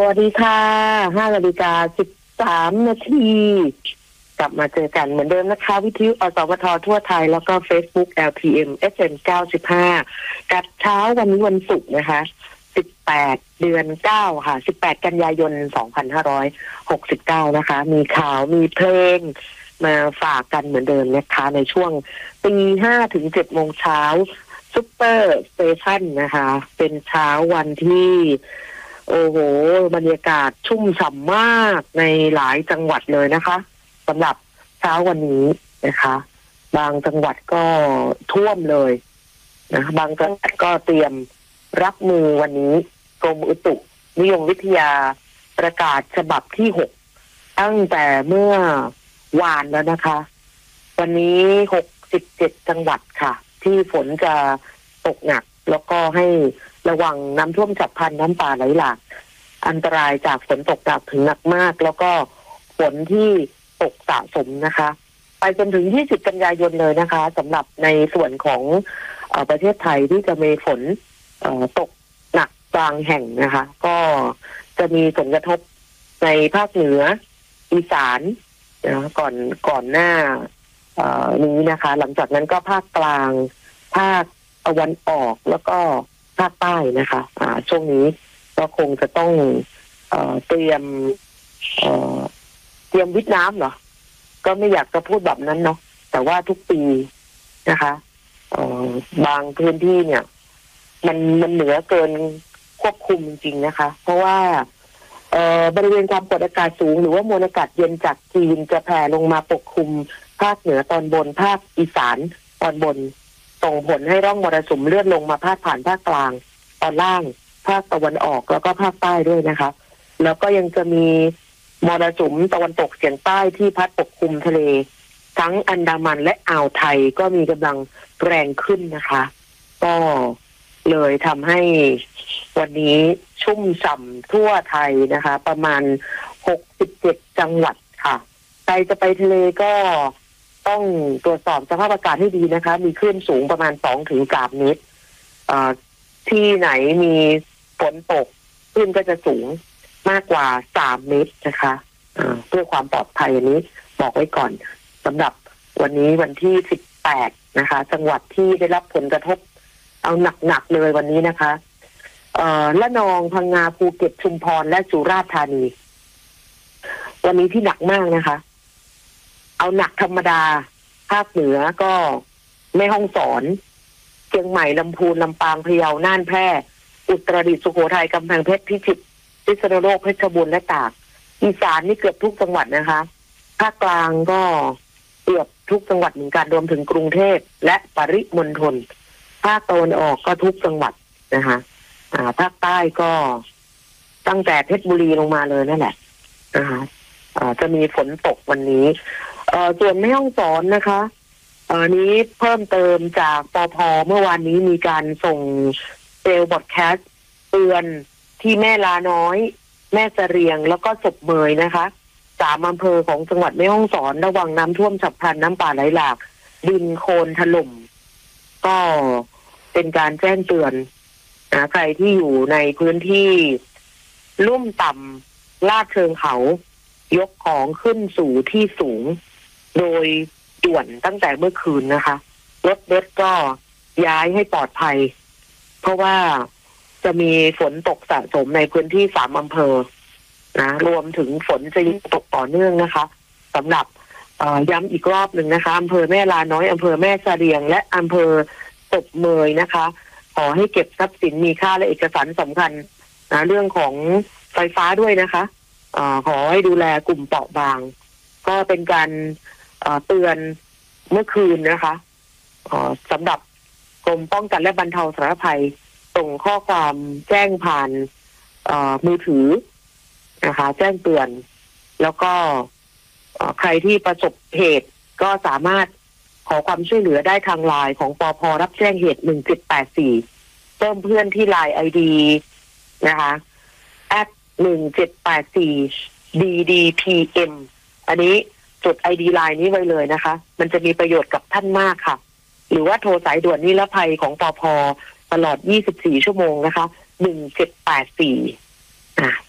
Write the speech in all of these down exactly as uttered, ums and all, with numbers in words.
วัสดีค่ะห้านาฬิกาสิบสามนาทีกลับมาเจอกันเหมือนเดิมนะคะวิทยุอสมททั่วไทยแล้วก็ Facebook แอล ที เอ็ม เอฟ เอ็ม เก้าสิบห้ากับเช้าวันนี้วันศุกร์นะคะสิบแปดเดือนเก้าค่ะสิบแปดกันยายนสองพันห้าร้อยหกสิบเก้านะคะมีข่าวมีเพลงมาฝากกันเหมือนเดิมนะคะในช่วงตีห้าถึงเจ็ดโมงเช้าซุปเปอร์สเตชันนะคะเป็นเช้าวันที่โอ้โหบรรยากาศชุ่มฉ่ำมากในหลายจังหวัดเลยนะคะสำหรับเช้าวันนี้นะคะบางจังหวัดก็ท่วมเลยนะบางจังหวัดก็เตรียมรับมือวันนี้กรมอุตุนิยมวิทยาประกาศฉบับที่หกตั้งแต่เมื่อวานแล้วนะคะวันนี้หกสิบเจ็ดจังหวัดค่ะที่ฝนจะตกหนักแล้วก็ให้ระวังน้ำท่วมฉับพลันน้ำป่าไหลหลากอันตรายจากฝนตกหนักถึงหนักมากแล้วก็ฝนที่ตกสะสมนะคะไปจนถึงยี่สิบกันยายนเลยนะคะสำหรับในส่วนของเอ่อประเทศไทยที่จะมีฝนเอ่อตกหนักบางแห่งนะคะก็จะมีผลกระทบในภาคเหนืออีสานนะก่อนก่อนหน้าเอ่อนี้นะคะหลังจากนั้นก็ภาคกลางภาคตะวันออกแล้วก็ภาคใต้นะคะอ่าช่วงนี้ก็คงจะต้องเอ่อเตรียมเอ่อเตรียมวิทย์น้ำเหรอก็ไม่อยากจะพูดแบบนั้นเนาะแต่ว่าทุกปีนะคะเอ่อบางพื้นที่เนี่ยมันมันเหนือเกินควบคุมจริงๆนะคะเพราะว่าเอ่อบริเวณความกดอากาศสูงหรือว่ามวลอากาศเย็นจากจีนจะแผ่ลงมาปกคลุมภาคเหนือตอนบนภาคอีสานตอนบนส่งผลให้ร่องมรสุมเลื่อนลงมาพาดผ่านภาคกลางตอนล่างภาคตะวันออกแล้วก็ภาคใต้ด้วยนะคะแล้วก็ยังจะมีมรสุมตะวันตกเฉียงใต้ที่พัดปกคลุมทะเลทั้งอันดามันและอ่าวไทยก็มีกำลังแรงขึ้นนะคะก็เลยทำให้วันนี้ชุ่มฉ่ำทั่วไทยนะคะประมาณหกสิบเจ็ดจังหวัดค่ะใครจะไปทะเลก็ต้องตรวจสอบสภาพอากาศให้ดีนะคะมีคลื่นสูงประมาณสองถึงสามเมตรที่ไหนมีฝนตกคลื่นก็จะสูงมากกว่าสามเมตรนะคะเพื่อความปลอดภัยอันนี้บอกไว้ก่อนสำหรับวันนี้วันที่สิบแปดนะคะจังหวัดที่ได้รับผลกระทบเอาหนักๆเลยวันนี้นะคะเอ่อละนองพังงาภูเก็ตชุมพรและสุราษฎร์ธานีวันนี้ที่หนักมากนะคะเอาหนักธรรมดาภาคเหนือก็แม่ฮ่องสอนเชียงใหม่ลำพูนลำปางพะเยาน่านแพร่อุตรดิตถ์สุโขทัยกำแพงเพชรพิจิตรพิษณุโลกเพชรบูรณ์และตากอีสานนี่เกือบทุกจังหวัดนะคะภาคกลางก็เกือบทุกจังหวัดเหมือนกันรวมถึงกรุงเทพและปริมณฑลภาคตะวันออกก็ทุกจังหวัดนะคะอ่าภาคใต้ก็ตั้งแต่เพชรบุรีลงมาเลยนั่นแหละนะคะอ่าจะมีฝนตกวันนี้เอ่อส่วนแม่ฮ่องสอนนะคะอันนี้เพิ่มเติมจากปภ.เมื่อวานนี้มีการส่งเซลล์บอดแคสต์เตือนที่แม่ลาน้อยแม่เสรียงแล้วก็ศพเมยนะคะสามอำเภอของจังหวัดแม่ฮ่องสอนระวังน้ำท่วมฉับพลันน้ำป่าไหลหลากดินโคลนถล่มก็เป็นการแจ้งเตือนนะใครที่อยู่ในพื้นที่ลุ่มต่ำลาดเชิงเขายกของขึ้นสู่ที่สูงโดยด่วนตั้งแต่เมื่อคืนนะคะรถรถก็ย้ายให้ปลอดภัยเพราะว่าจะมีฝนตกสะสมในพื้นที่สามอำเภอนะรวมถึงฝนจะยังตกต่อเนื่องนะคะสำหรับย้ำอีกรอบหนึ่งนะคะอำเภอแม่ลาน้อยอำเภอแม่เสรียงและอำเภอศพเมยนะคะขอให้เก็บทรัพย์สินมีค่าและเอกสารสำคัญนะเรื่องของไฟฟ้าด้วยนะคะอขอให้ดูแลกลุ่มเปราะบางก็เป็นการเตือนเมื่อคืนนะคะสำหรับกรมป้องกันและบรรเทาสาธารณภัยส่งข้อความแจ้งผ่านมือถือนะคะแจ้งเตือนแล้วก็ใครที่ประสบเหตุก็สามารถขอความช่วยเหลือได้ทางไลน์ของปภ.รับแจ้งเหตุหนึ่งเจ็ดแปดสี่เพิ่มเพื่อนที่ไลน์ ไอ ดี นะคะแอดหนึ่งเจ็ดแปดสี่ ดี ดี พี เอ็ม อันนี้จด ไอ ดี ไลน์นี้ไว้เลยนะคะมันจะมีประโยชน์กับท่านมากค่ะหรือว่าโทรสายด่วนนิรภัยของปภ.ตลอดยี่สิบสี่ชั่วโมงนะคะหนึ่งเจ็ดแปดสี่อ่ะ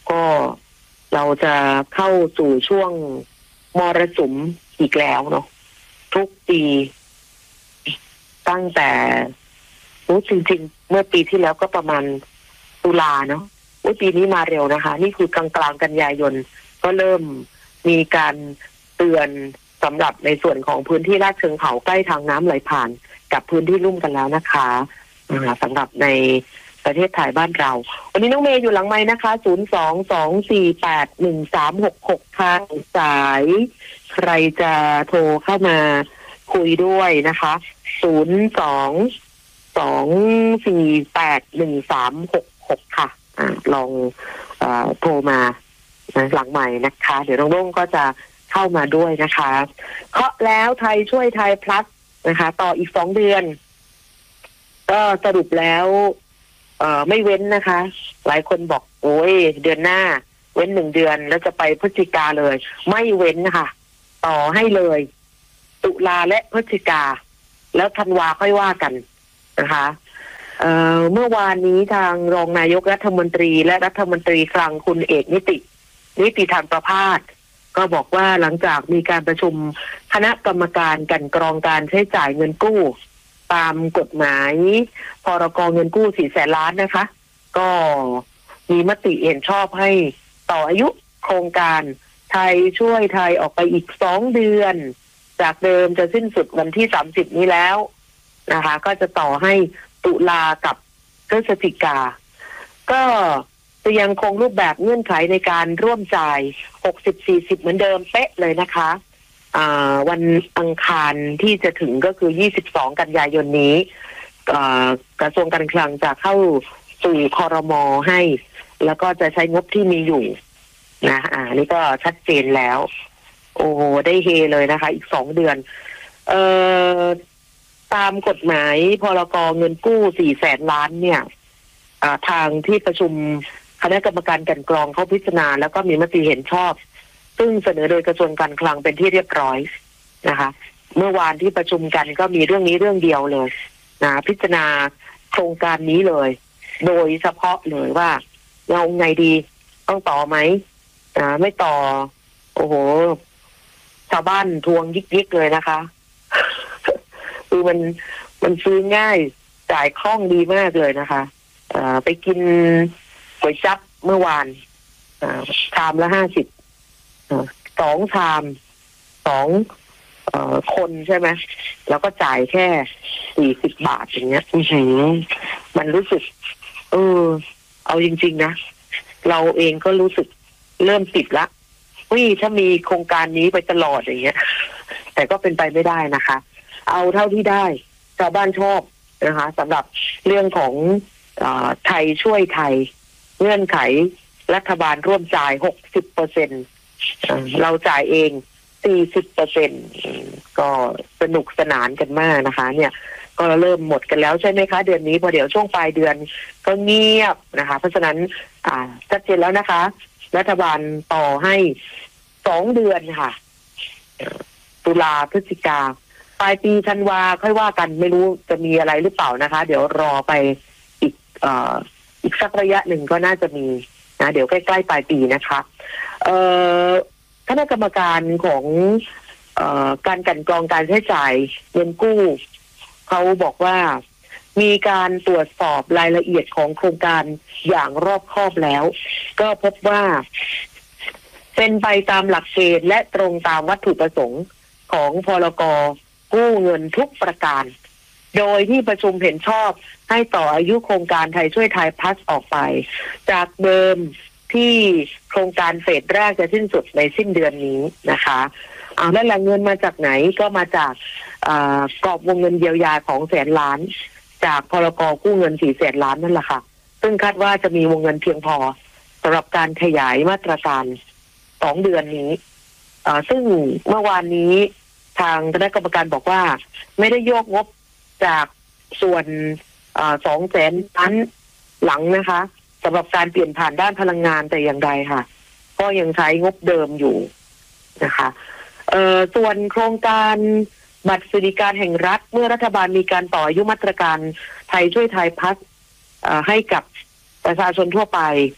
ก็เราจะเข้าสู่ช่วงมรสุมอีกแล้วเนาะทุกปีตั้งแต่รู้จริงๆเมื่อปีที่แล้วก็ประมาณตุลาเนาะปีนี้มาเร็วนะคะนี่คือกลางกลางกันยายนก็เริ่มมีการเตือนสำหรับในส่วนของพื้นที่ลาดเชิงเขาใกล้ทางน้ำไหลผ่านกับพื้นที่ลุ่มกันแล้วนะคะสำหรับในประเทศไทยบ้านเราวันนี้น้องเมย์อยู่หลังไม้นะคะศูนย์ สอง สอง สี่ แปด หนึ่ง สาม หก หกค่ะสายใครจะโทรเข้ามาคุยด้วยนะคะศูนย์ สอง สอง สี่ แปด หนึ่ง สาม หก หกค่ะอ่าลองอ่าโทรมาหลังใหม่นะคะเดี๋ยวน้องรุ่งก็จะเข้ามาด้วยนะคะเคาะแล้วไทยช่วยไทยพลัสนะคะต่ออีกสองเดือนก็สรุปแล้วเอ่อไม่เว้นนะคะหลายคนบอกโอ้ยเดือนหน้าเว้นหนึ่งเดือนแล้วจะไปพฤศจิกาเลยไม่เว้นนะคะต่อให้เลยตุลาและพฤศจิกาแล้วธันวาค่อยว่ากันนะคะเอ่อเมื่อวานนี้ทางรองนายกรัฐมนตรีและรัฐมนตรีคลังคุณเอกนิตินิติธรรมประภาสก็บอกว่าหลังจากมีการประชุมคณะกรรมการกลั่นกรองการใช้จ่ายเงินกู้ตามกฎหมายพรกเงินกู้สี่แสนล้านนะคะก็มีมติเห็นชอบให้ต่ออายุโครงการไทยช่วยไทยออกไปอีกสองเดือนจากเดิมจะสิ้นสุดวันที่สามสิบนี้แล้วนะคะก็จะต่อให้ตุลากับพฤศจิกาก็จะยังคงรูปแบบเงื่อนไขในการร่วมจ่าย หกสิบ สี่สิบ เหมือนเดิมเป๊ะเลยนะคะอ่าวันอังคารที่จะถึงก็คือยี่สิบสองกันยายนนี้กระทรวงการคลังจะเข้าสู่ครม.ให้แล้วก็จะใช้งบที่มีอยู่นะอ่านี่ก็ชัดเจนแล้วโอ้โหได้เฮเลยนะคะอีกสองเดือนเอ่อตามกฎหมายพรกเงินกู้สี่แสนล้านเนี่ยทางที่ประชุมคณะกรรมการกลั่นกรองเขาพิจารณาแล้วก็มีมติเห็นชอบซึ่งเสนอโดยกระทรวงการคลังเป็นที่เรียบร้อยนะคะเมื่อวานที่ประชุมกันก็มีเรื่องนี้เรื่องเดียวเลยนะพิจารณาโครงการนี้เลยโดยเฉพาะเลยว่าเราไงดีต้องต่อไหมอ่าไม่ต่อโอ้โหชาวบ้านทวงยิกๆเลยนะคะคือมันมันซื้อง่ายจ่ายคล่องดีมากเลยนะคะอ่าไปกินก๋วยจั๊บเมื่อวานอ่าชามละห้าสิบสองชามสองเอ่อคนใช่ไหมแล้วก็จ่ายแค่สี่สิบบาทอย่างเงี้ยอือหือมันรู้สึกเออเอาจริงๆนะเราเองก็รู้สึกเริ่มติดละวิ่ถ้ามีโครงการนี้ไปตลอดอย่างเงี้ยแต่ก็เป็นไปไม่ได้นะคะเอาเท่าที่ได้ชาวบ้านชอบนะคะสำหรับเรื่องของเอ่อไทยช่วยไทยเงื่อนไขรัฐบาลร่วมจ่าย หกสิบเปอร์เซ็นต์ เราจ่ายเอง สี่สิบเปอร์เซ็นต์ ก็สนุกสนานกันมากนะคะเนี่ยก็เริ่มหมดกันแล้วใช่ไหมคะเดือนนี้พอเดี๋ยวช่วงปลายเดือนก็เงียบนะคะเพราะฉะนั้นอ่าชัดเจนแล้วนะคะรัฐบาลต่อให้สองเดือนค่ะตุลาพฤศจิกาปลายปีธันวาค่อยว่ากันไม่รู้จะมีอะไรหรือเปล่านะคะเดี๋ยวรอไปอีกเอ่ออีกสักระยะหนึ่งก็น่าจะมีนะเดี๋ยวใกล้ๆปลายปีนะคะเอ่อคณะกรรมการของเอ่อการกลั่นกรองการใช้จ่ายเงินกู้เขาบอกว่ามีการตรวจสอบรายละเอียดของโครงการอย่างรอบคอบแล้วก็พบว่าเป็นไปตามหลักเกณฑ์และตรงตามวัตถุประสงค์ของพรกกู้เงินทุกประการโดยที่ประชุมเห็นชอบให้ต่ออายุโครงการไทยช่วยไทยพลัสออกไปจากเดิมที่โครงการเฟสแรกจะสิ้นสุดในสิ้นเดือนนี้นะคะเอาแล้วแหล่งเงินมาจากไหนก็มาจากกรอบวงเงินเยียวยาของแสนล้านจากพรกกู้เงินสี่แสนล้านนั่นแหละค่ะซึ่งคาดว่าจะมีวงเงินเพียงพอสำหรับการขยายมาตรการสองเดือนนี้ซึ่งเมื่อวานนี้ทางคณะกรรมการบอกว่าไม่ได้โยกงบจากส่วนสองแสนล้านหลังนะคะสำหรับการเปลี่ยนผ่านด้านพลังงานแต่อย่างใดค่ะก็ยังใช้งบเดิมอยู่นะคะเอ่อส่วนโครงการบัตรสวัสดิการแห่งรัฐเมื่อรัฐบาลมีการต่ออายุมาตรการไทยช่วยไทยพลัสให้กับประชาชนทั่วไป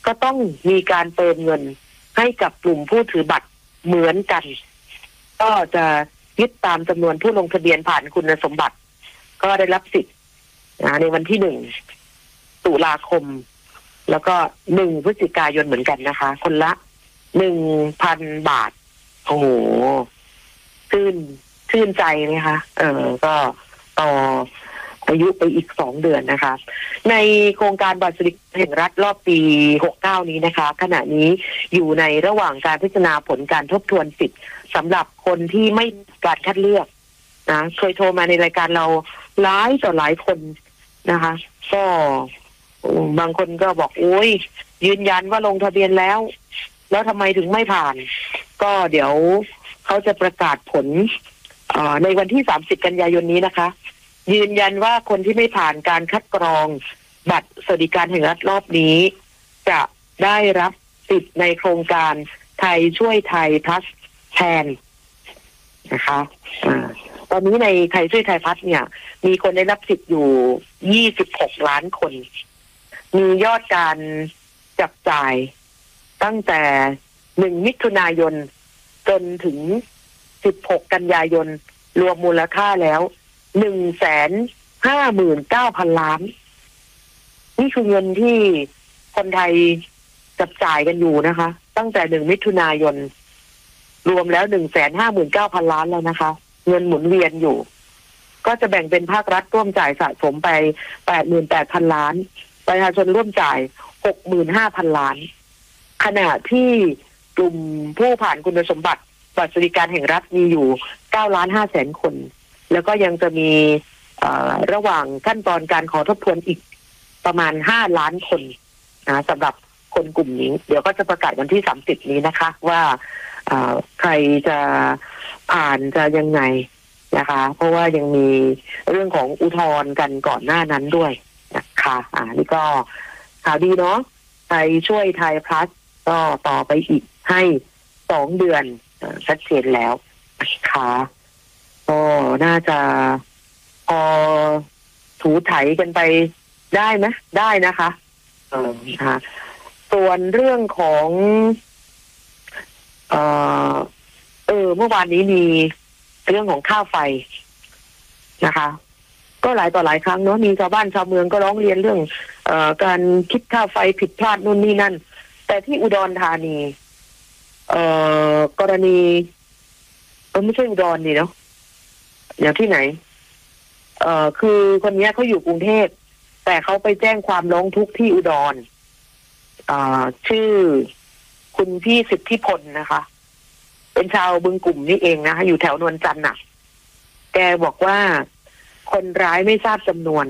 ก็ต้องมีการเติมเงินให้กับกลุ่มผู้ถือบัตรเหมือนกันก็จะยึดตามจำนวนผู้ลงทะเบียนผ่านคุณสมบัติก็ได้รับสิทธิ์ในวันที่หนึ่งตุลาคมแล้วก็หนึ่งพฤศจิกายนเหมือนกันนะคะคนละหนึ่งพันบาทโอ้โหชื่นชื่นใจไหมคะเออก็ต่ออายุไปอีกสองเดือนนะคะในโครงการบัตรสวัสดิการแห่งรัฐรอบปีหกสิบเก้านี้นะคะขณะนี้อยู่ในระหว่างการพิจารณาผลการทบทวนสิทธิ์สำหรับคนที่ไม่การคัดเลือกนะเคยโทรมาในรายการเราหลายต่อหลายคนนะคะก็บางคนก็บอกโอ้ยยืนยันว่าลงทะเบียนแล้วแล้วทำไมถึงไม่ผ่านก็เดี๋ยวเขาจะประกาศผลในวันที่สามสิบกันยายนนี้นะคะยืนยันว่าคนที่ไม่ผ่านการคัดกรองบัตรสวัสดิการแห่งรัฐรอบนี้จะได้รับสิทธิ์ในโครงการไทยช่วยไทยพลัสแทนนะคะอ่าตอนนี้ในไทยช่วยไทยพลัสเนี่ยมีคนได้รับสิทธิ์อยู่ยี่สิบหกล้านคนมียอดการจับจ่ายตั้งแต่หนึ่งมิถุนายนจนถึงสิบหกกันยายนรวมมูลค่าแล้วหนึ่งแสนห้าหมื่นเก้าพันล้านนี่คือเงินที่คนไทยจับจ่ายกันอยู่นะคะตั้งแต่หนึ่งมิถุนายนรวมแล้วหนึ่งแสนห้าหมื่นเก้าพันล้านแล้วนะคะเงินหมุนเวียนอยู่ก็จะแบ่งเป็นภาครัฐร่วมจ่ายสะสมไปแปดหมื่นแปดพันล้านประชาชนร่วมจ่ายหกหมื่นห้าพันล้านขณะที่กลุ่มผู้ผ่านคุณสมบัติบัตรสวัสดิการแห่งรัฐมีอยู่เก้าล้านห้าแสนคนแล้วก็ยังจะมีระหว่างขั้นตอนการขอทบทวนอีกประมาณห้าล้านคนนะสำหรับคนกลุ่มนี้เดี๋ยวก็จะประกาศวันที่สามสิบนี้นะคะว่าใครจะผ่านจะยังไงนะคะเพราะว่ายังมีเรื่องของอุทธรณ์กันก่อนหน้านั้นด้วยนะคะอ่านี่ก็ข่าวดีเนาะไทยช่วยไทยพลัสก็ต่อไปอีกให้สองเดือนชัดเจนแล้วนะคะก็น่าจะพอถูไถกันไปได้ไหมได้นะคะเออค่ะส่วนเรื่องของเออเออเมื่อวานนี้มีเรื่องของค่าไฟนะคะก็หลายต่อหลายครั้งเนาะมีชาวบ้านชาวเมืองก็ร้องเรียนเรื่องเอ่อการคิดค่าไฟผิดพลาดนู่นนี่นั่นแต่ที่อุดรธานีเอ่อกรณีเออไม่ใช่อุดรนี่เนาะอย่างที่ไหนเอ่อคือคนนี้เขาอยู่กรุงเทพแต่เขาไปแจ้งความร้องทุกข์ที่อุดรอ่าชื่อคุณพี่สิทธิพลนะคะเป็นชาวบึงกลุ่มนี่เองนะคะอยู่แถวนวลจันทร์น่ะแกบอกว่าคนร้ายไม่ทราบจำนวน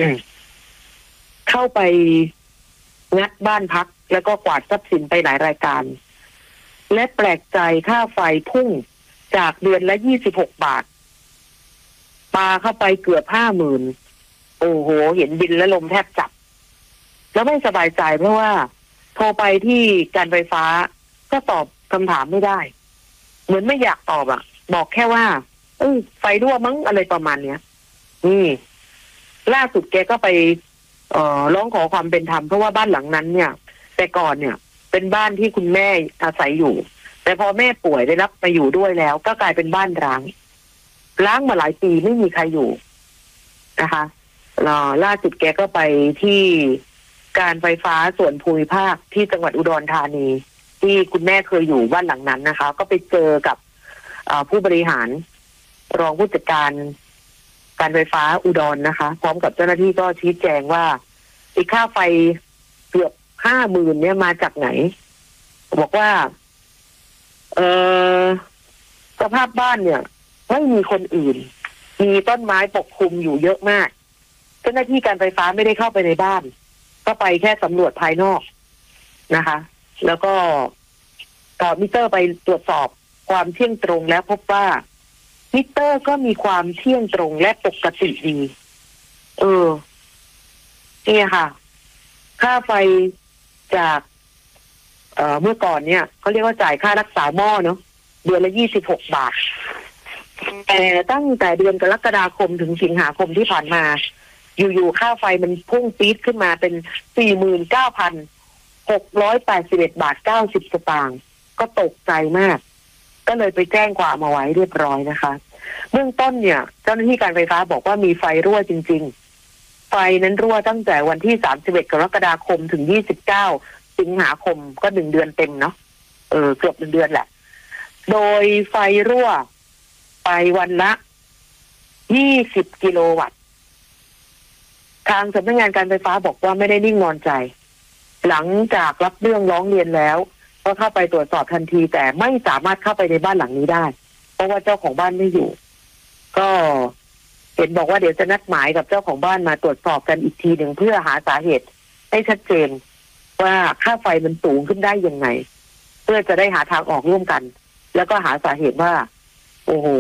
เข้าไปงัดบ้านพักแล้วก็กวาดทรัพย์สินไปหลายรายการและแปลกใจค่าไฟพุ่งจากเดือนละยี่สิบหกบาทปาเข้าไปเกือบห้าหมื่นโอ้โหเห็นบินแล้วลมแทบจับแล้วไม่สบายใจเพราะว่าโทรไปที่การไฟฟ้าก็ตอบคำถามไม่ได้เหมือนไม่อยากตอบอ่ะบอกแค่ว่าเออไฟรั่วมั้งอะไรประมาณเนี้ยนี่ล่าสุดแกก็ไปเอ่อร้องขอความเป็นธรรมเพราะว่าบ้านหลังนั้นเนี่ยแต่ก่อนเนี่ยเป็นบ้านที่คุณแม่อาศัยอยู่แต่พอแม่ป่วยได้รับไปอยู่ด้วยแล้วก็กลายเป็นบ้านร้างร้างมาหลายปีไม่มีใครอยู่นะคะล่าสุดแกก็ไปที่การไฟฟ้าส่วนภูมิภาคที่จังหวัดอุดรธานีที่คุณแม่เคยอยู่บ้านหลังนั้นนะคะก็ไปเจอกับผู้บริหารรองผู้จัดการการไฟฟ้าอุดรนะคะพร้อมกับเจ้าหน้าที่ก็ชี้แจงว่าไอ้ค่าไฟเกือบห้าหมื่นเนี่ยมาจากไหนบอกว่าเออสภาพบ้านเนี่ยไม่มีคนอื่นมีต้นไม้ปกคลุมอยู่เยอะมากเจ้าหน้าที่การไฟฟ้าไม่ได้เข้าไปในบ้านก็ไปแค่สำรวจภายนอกนะคะแล้วก็ต่อมิเตอร์ไปตรวจสอบความเที่ยงตรงแล้วพบว่ามิเตอร์ก็มีความเที่ยงตรงและปกติดีเออนี่ค่ะค่าไฟจากเอ่อเมื่อก่อนเนี่ยเขาเรียกว่าจ่ายค่ารักษาหม้อเนาะเดือนละยี่สิบหกบาทแต่ตั้งแต่เดือนกรกฎาคมถึงสิงหาคมที่ผ่านมาอยู่ๆค่าไฟมันพุ่งปี๊ดขึ้นมาเป็น สี่หมื่นเก้าพันหกร้อยแปดสิบเอ็ดบาทเก้าสิบสตางค์ก็ตกใจมากก็เลยไปแจ้งความมาไว้เรียบร้อยนะคะเบื้องต้นเนี่ยเจ้าหน้าที่การไฟฟ้าบอกว่ามีไฟรั่วจริงๆไฟนั้นรั่วตั้งแต่วันที่สามสิบเอ็ดกรกฎาคมถึงยี่สิบเก้าสิงหาคมก็หนึ่งเดือนเต็มเนาะเออเกือบหนึ่งเดือนแหละโดยไฟรั่วไปวันละยี่สิบกิโลวัตต์ทางสำนักงานการไฟฟ้าบอกว่าไม่ได้นิ่งนอนใจหลังจากรับเรื่องร้องเรียนแล้วก็เข้าไปตรวจสอบทันทีแต่ไม่สามารถเข้าไปในบ้านหลังนี้ได้เพราะว่าเจ้าของบ้านไม่อยู่ก็เห็นบอกว่าเดี๋ยวจะนัดหมายกับเจ้าของบ้านมาตรวจสอบกันอีกทีหนึ่งเพื่อหาสาเหตุให้ชัดเจนว่าค่าไฟมันสูงขึ้นได้ยังไงเพื่อจะได้หาทางออกร่วมกันแล้วก็หาสาเหตุว่าโอ้โห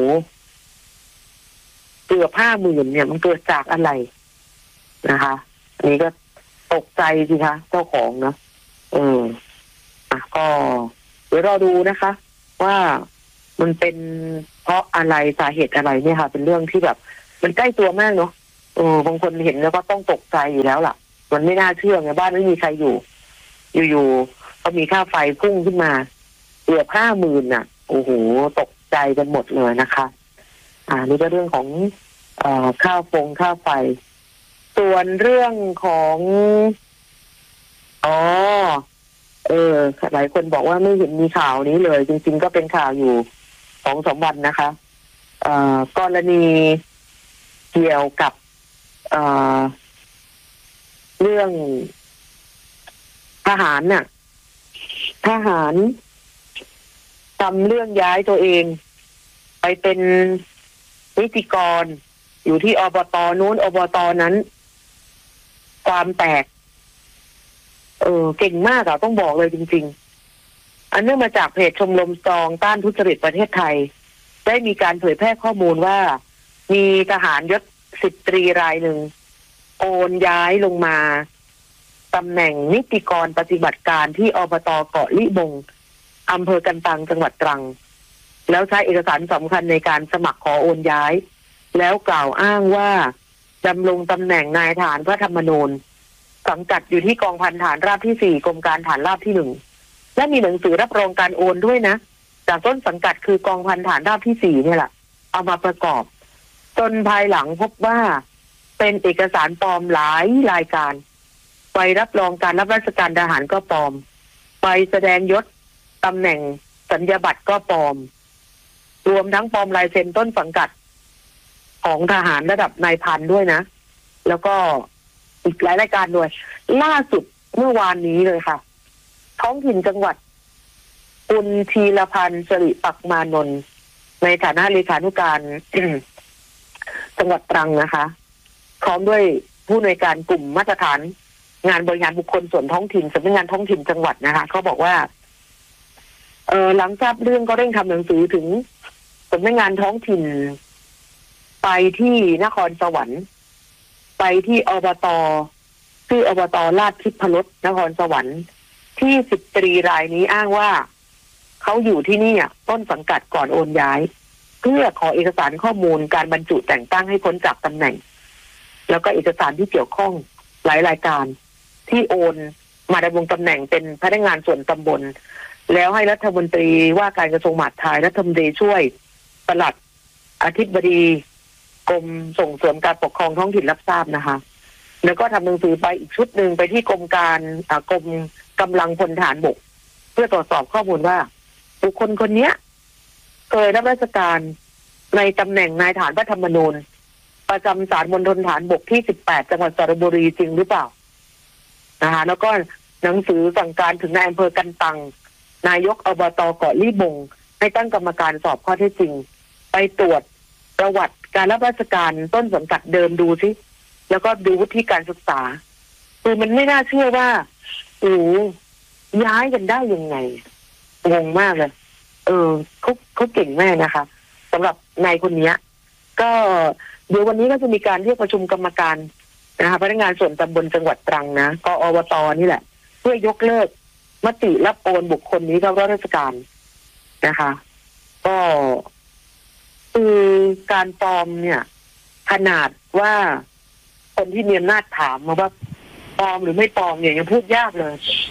เกือบห้าหมื่นเนี่ยมันเกิดจากอะไรนะคะอันนี้ก็ตกใจสิคะเจ้าของเนาะเอออ่ะก็เดี๋ยวรอดูนะคะ ว่ามันเป็นเพราะอะไรสาเหตุอะไรเนี่ยค่ะเป็นเรื่องที่แบบมันใกล้ตัวมากเนาะเออบางคนเห็นแล้วก็ต้องตกใจอยู่แล้วล่ะมันไม่น่าเชื่อไงบ้านไม่มีใครอยู่อยู่ๆก็มีค่าไฟพุ่งขึ้นมาเกือบห้าหมื่นน่ะโอ้โหตกใจกันหมดเลยนะคะอ่านี่ก็เรื่องของเอ่อค่าฟงค่าไฟส่วนเรื่องของอ๋อเออหลายคนบอกว่าไม่เห็นมีข่าวนี้เลยจริงๆก็เป็นข่าวอยู่สองสามวันนะคะเอ่อกรณีเกี่ยวกับเอ่อเรื่องทหารน่ะทหารทำเรื่องย้ายตัวเองไปเป็นนิติกรอยู่ที่อบต.นู้นอบต.นั้นความแตกเออเก่งมากอะต้องบอกเลยจริงๆอันเนื่องมาจากเพจชมรมสตรองต้านทุจริตประเทศไทยได้มีการเผยแพร่ข้อมูลว่ามีทหารยศสิบตรีรายหนึ่งโอนย้ายลงมาตำแหน่งนิติกรปฏิบัติการที่อบต.เกาะลิบงอำเภอกันตังจังหวัดตรังแล้วใช้เอกสารสำคัญในการสมัครขอโอนย้ายแล้วกล่าวอ้างว่าดำรงตำแหน่งนายทหารพระธรรมนูญสังกัดอยู่ที่กองพันฐานราบที่สี่กรมการฐานราบที่หนึ่งและมีหนังสือรับรองการโอนด้วยนะจากต้นสังกัดคือกองพันฐานราบที่สี่เนี่ยแหละเอามาประกอบจนภายหลังพบว่าเป็นเอกสารปลอมหลายรายการไปรับรองการรับราชการทหารก็ปลอมไปแสดงยศตำแหน่งสัญญาบัตรก็ปลอมรวมทั้งปลอมลายเซ็นต้นสังกัดของทหารระดับนายพันด้วยนะแล้วก็อีกหลายรายการด้วยล่าสุดเมื่อวานนี้เลยค่ะท้องถิ่นจังหวัดคุณธีรพันธ์สิริปักมานนท์ในฐานะเลขานุการ จังหวัดตรังนะคะพร้อมด้วยผู้อำนวยการกลุ่มมาตรฐานงานบริหารบุคคลส่วนท้องถิ่นสำนักงานท้องถิ่นจังหวัดนะคะเขาบอกว่าเออหลังทราบเรื่องก็เร่งทำหนังสือถึงสำนักงานท้องถิ่นไปที่นครสวรรค์ไปที่อบต.ชื่ออบต.ลาดทิพรสนครสวรรค์ที่สิบตรีรายนี้อ้างว่าเขาอยู่ที่นี่ต้นสังกัดก่อนโอนย้ายเพื่อขอเอกสารข้อมูลการบรรจุแต่งตั้งให้พ้นจากตำแหน่งแล้วก็เอกสารที่เกี่ยวข้องหลายรายการที่โอนมาดำรงตำแหน่งเป็นพนักงานส่วนตำบลแล้วให้รัฐมนตรีว่าการกระทรวงมหาดไทยรัฐมนตรีช่วยปลัดอธิบดีกรมส่งเสริมการปกครองท้องถิ่นรับทราบนะคะแล้วก็ทำหนังสือไปอีกชุดหนึ่งไปที่กรมการกรมกำลังพลทหารบกเพื่อตรวจสอบข้อมูลว่าบุคคลคนนี้เคยรับราชการในตำแหน่งนายทหารพระธรรมนูญประจำศาลมณฑลฐานบกที่สิบแปดจังหวัดสระบุรีจริงหรือเปล่านะคะแล้วก็หนังสือสั่งการถึงนายอำเภอกันตังนายกอบต.เกาะลิบงให้ตั้งกรรมการสอบข้อเท็จจริงไปตรวจประวัติการรับราชการต้นสังกัดเดิมดูซิแล้วก็ดูวุฒิการศึกษาคือมันไม่น่าเชื่อว่าโอ้ย้ายกันได้ยังไงงงมากเลยเออเขาเขาเก่งแม่นะคะสำหรับนายคนนี้ก็เดี๋ยววันนี้ก็จะมีการเรียกประชุมกรรมการนะคะพนักงานส่วนตำบลจังหวัดตรังนะกอบต.นี่แหละเพื่อยกเลิกมติรับโอนบุคคลนี้เข้ารับราชการนะคะก็คือการปลอมเนี่ยขนาดว่าคนที่มีอำนาจถามมาว่าปลอมหรือไม่ปลอมเนี่ยยังพูดยากเลย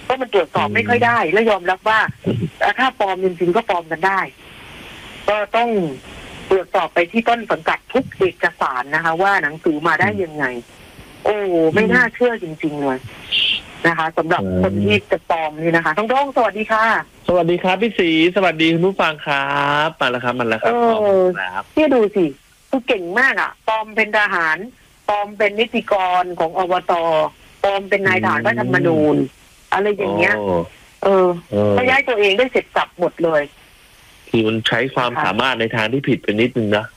เพราะมันตรวจสอบไม่ค่อยได้และยอมรับว่าถ้าปลอมจริงๆก็ปลอมกันได้ก็ต้องตรวจสอบไปที่ต้นสังกัดทุกเอกสารนะคะว่าหนังสือมาได้ยังไงโอ้ไม่น่าเชื่อจริงๆเลยนะคะสำหรับคนที่จะปลอมนี่นะคะต้องร้องสวัสดีค่ะสวัสดีครับพี่ศรีสวัสดีคุณผู้ฟังครับมาแล้วครับมาแล้วครับครับพี่ดูสิคือเก่งมากอ่ะปลอมเป็นทหารปลอมเป็นนิติกรของอบต.ปลอมเป็นนายทหารพระธรรมนูญอะไรอย่างเงี้ยเออเขาย้ายตัวเองได้เสร็จสับหมดเลยคือมันใช้ความสามารถในทางที่ผิดไปนิดนึงนะ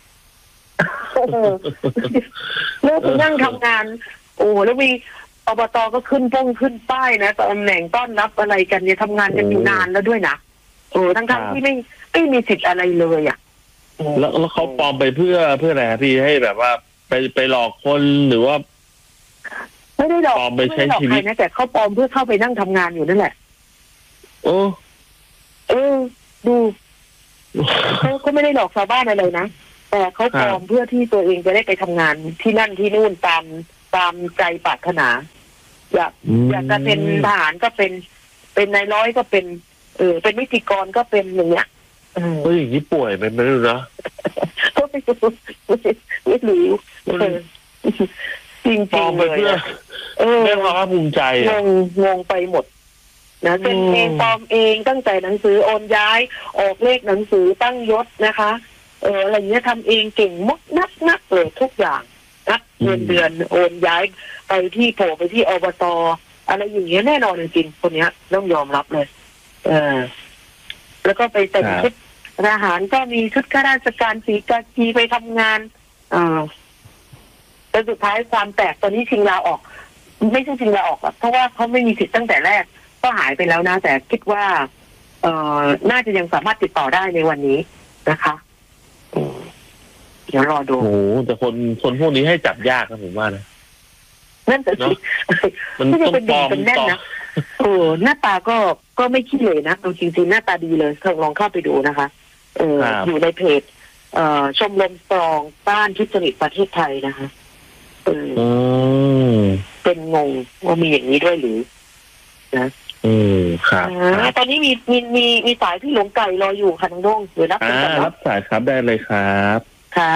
แล้วไปนั่งทำงานโอ้แล้วมีอบต.ก็ขึ้นป้องขึ้นป้ายนะตำแหน่งต้อนรับอะไรกันเนี่ยทำงานกันอยู่นานแล้วด้วยนะโอ้ทั้งๆที่ไม่ไม่มีสิทธิ์อะไรเลยอ่ะแล้วแล้วเขาปลอมไปเพื่อเพื่ออะไรพี่ให้แบบว่าไปไปหลอกคนหรือว่าไม่ได้หลอกปลอมไปใช้ชีวิตนะแต่เขาปลอมเพื่อเข้าไปนั่งทำงานอยู่นั่นแหละโอ้เออดูเขาเขาไม่ได้หลอกชาวบ้านอะไรนะแต่เขาปลอมเพื่อที่ตัวเองจะได้ไปทำงานที่นั่นที่นู่นตามตามใจปรารถนาอยากอยากจะเป็นทหารก็เป็นเป็นนายร้อยก็เป็นเออเป็นนิติกรก็เป็นอย่างเงี้ยเอออย่างนี้ป่วยไหมไม่รู้นะก็ไม่รู้ไม่รู้จริงจริงเลยเออไม่ความภูมิใจงงงงไปหมดนะเป็นเองปลอมเองตั้งใจหนังสือโอนย้ายออกเลขหนังสือตั้งยศนะคะเอออะไรเงี้ยทำเองเก่งมากนักนักเลยทุกอย่างนับเงินเดือนโอนย้ายไปที่โผล่ไปที่อบต.อะไรอย่างเงี้ยแน่นอนจริงๆคนเนี้ยต้องยอมรับเลยเออแล้วก็ไปแต่งชุดทหารก็มีชุดข้าราชการสีกากีไปทำงานอ่าแต่สุดท้ายความแตกตอนนี้ชิงลาออกไม่ใช่ชิงลาออกเพราะว่าเขาไม่มีสิทธิ์ตั้งแต่แรกก็หายไปแล้วนะแต่คิดว่าเอ่อน่าจะยังสามารถติดต่อได้ในวันนี้นะคะเดี๋ยวรอดูโอ้แต่คนคนพวกนี้ให้จับยากนะผมว่านะนั่นแต่สิมันต้องปลอมเป็นแน่นนะเออหน้าตาก็ก็ไม่ขี้เลยนะจริงๆหน้าตาดีเลยลองเข้าไปดูนะคะเอออยู่ในเพจเอ่อชมรมสตรองต้านทุจริตประเทศไทยนะคะเออเป็นงงว่ามีอย่างนี้ด้วยหรือนะอืมครับตอนนี้มีมีมีมีสายที่หลวงไก่รออยู่ค่ะน้องโด้งเดี๋ยวรับรับสายครับได้เลยครับค่ะ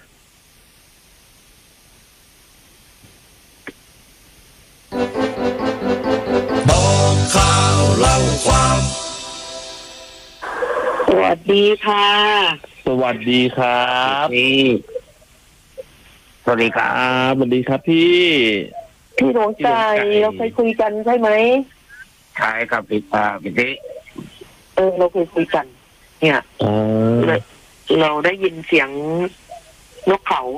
บอกข่าวเล่าความสวัสดีค่ะสวัสดีครับพี่สวัสดีครับสวัสดีครับพี่พี่หลวงไก่เราเคยคุยกันใช่ไหมใช่ครับพี่ตาพี่ติเออเราเคยคุยกันเนี่ยเราได้ยินเสียงนกเขา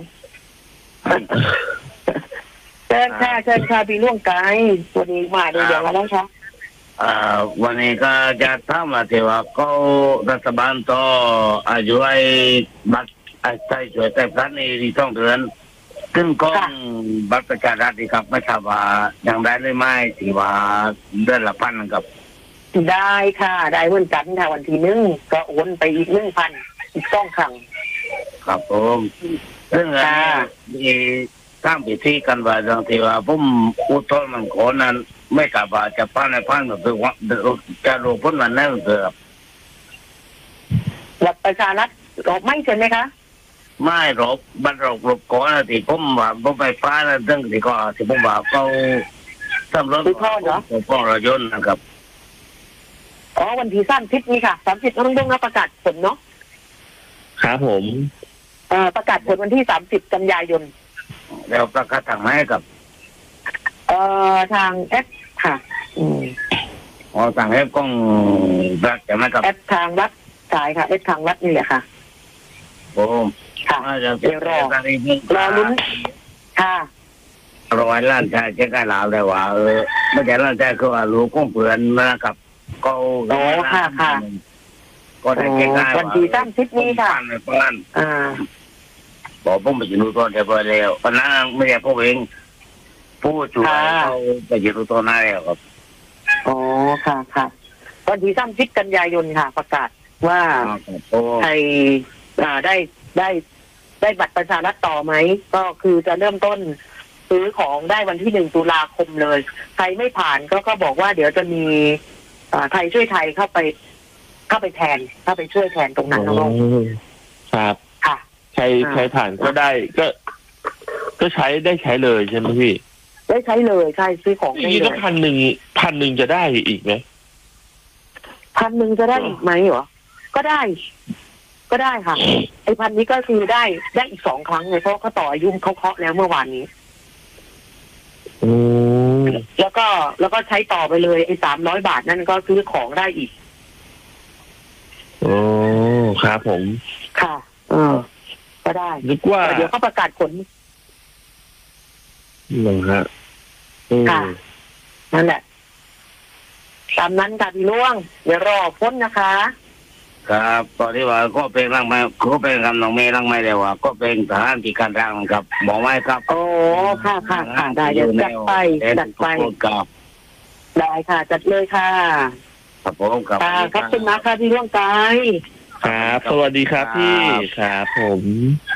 เชิญค่ะเชิญค่ะพี่หลวงไก่วันนี้มาดูอย่างไรบ้างคะวันนี้ก็จะทำมาที่ว่าก็รัฐบาลต่ออายุไอ้บัตรไอ้ใช้ช่วยแต่พระในที่ต้องเดือนซึ่งก็บัตรประชารัฐนี่ครับไม่ทราบว่ายังได้หรือไม่ที่ว่าเดือนละพันครับได้ค่ะได้เหมือนกันค่ะวันที่หนึ่งก็โอนไปอีกหนึ่งพันอีกสองครั้งครับผมเรื่องนี้มีตั้งพิธีกันว่าบางทีว่าผมอุทธรณ์มันขอนั้นไม่ทราบว่าจะพันในพันก็คือว่าจะลงพ้นวันนั้นเถอะหลักประชารัฐหรอไม่ใช่ไหมคะไม่หรอกบันรบรบก่อนนะที่ผมว่าผมไปฟ้าแล้วเรื่องที่ก็ที่ผมว่าเขาทำรถพ่อเหรอพ่อรถยนต์นะครับอ๋อวันที่สามสิบนี่ค่ะสามสิบต้องต้องรับประกาศผลเนาะครับผมเอ่อประกาศผลวันที่สามสิบกันยายนแล้วประกาศทางไหนกับเอ่อทางแอปค่ะอืมอ๋อทางแอปกล้องรัฐใช่ไหมครับแอปทางวัดสายค่ะแอปทางวัดนี่แหละค่ะโอ้ค่ะเดี๋ยวรอรอลุ้นค่ะร้อยล้านชายเจ๊กล้าเลยว่าเออไม่ใช่ล้านชายคือว่ารู้ก้องเพื่อนนะครับก็โอ้ค่ะค่ะก็ได้เจ๊กล้าวันที่สามสิบนี้ค่ะอ่าบอกผมไปยืนตัวเดียวไปแล้วเพราะนั้นไม่ใช่พวกเองผู้ช่วยเขาไปยืนตัวหน้าแล้วครับอ๋อค่ะค่ะวันที่สามสิบกันยายนค่ะประกาศว่าใครได้ได้ได้บัตรประชารัฐต่อไหมก็คือจะเริ่มต้นซื้อของได้วันที่หนึ่งตุลาคมเลยใครไม่ผ่านก็ก็บอกว่าเดี๋ยวจะมีไทยช่วยไทยเข้าไปเข้าไปแทนเข้าไปช่วยแทนตรงนั้นน้องครับค่ะใครใครผ่านก็ได้ก็ ก็ใช้ได้ใช้เลยใช่ไหมพี่ได้ใช้เลยใช่ซื้อของได้เลยพันหนึ่งพันหนึ่งจะได้อีกไหมพันหนึ่งจะได้อีกไหมเหรอก็ได้ก็ได้ค่ะไอ้พันนี้ก็คือได้ได้อีกสองครั้งเลยเพราะเขาต่ออายุเขาเคาะแล้วเมื่อวานนี้แล้วก็แล้วก็ใช้ต่อไปเลยไอ้สามร้อยบาทนั่นก็ซื้อของได้อีกโอ้ครับผมค่ะเออก็ได้นึกว่าเดี๋ยวเขาประกาศผลหนึ่งฮะค่ะนั่นแหละตามนั้นค่ะพี่ล่วงเดี๋ยวรอพ้นนะคะครับตอนที่ว่าก็เป็นร่างไม้ก็เป็นคำน้องเมย์ร่างไม้เดียวว่าก็เป็นทหารที่การร่างกับบอกไว้ครับโอ้ค่ะค่ะค่ะได้เดี๋ยวจัดไปจัดไปกับได้ค่ะจัดเลยค่ะครับผมครับขอบคุณมากค่ะพี่ล่วงใจครับสวัสดีครับพี่ครับผม